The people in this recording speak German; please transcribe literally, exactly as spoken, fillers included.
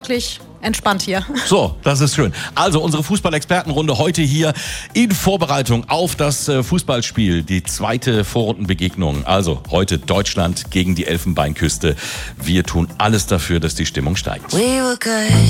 Wirklich entspannt hier. So, das ist schön. Also unsere Fußball-Expertenrunde heute hier in Vorbereitung auf das äh, Fußballspiel, die zweite Vorrundenbegegnung. Also heute Deutschland gegen die Elfenbeinküste. Wir tun alles dafür, dass die Stimmung steigt. We were good.